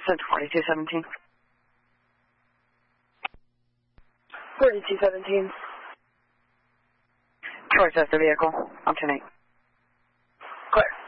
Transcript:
Said 4217. 4217. Towards the vehicle. On 10-8. Clear.